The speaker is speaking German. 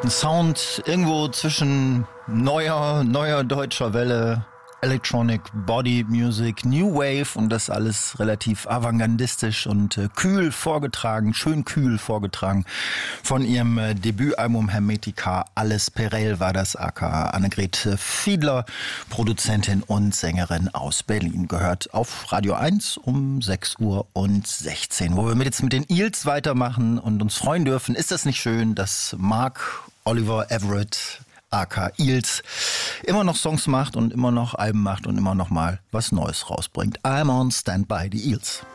Ein Sound irgendwo zwischen neuer deutscher Welle, Electronic Body Music, New Wave und das alles relativ avantgardistisch und kühl vorgetragen, schön kühl vorgetragen von ihrem Debütalbum Hermetica. Alles Perel war das, aka Annegret Fiedler, Produzentin und Sängerin aus Berlin. Gehört auf Radio 1 um 6:16 Uhr. Wo wir jetzt mit den Eels weitermachen und uns freuen dürfen, ist das nicht schön, dass Mark Oliver Everett aka Eels immer noch Songs macht und immer noch Alben macht und immer noch mal was Neues rausbringt. I'm on Standby, die Eels.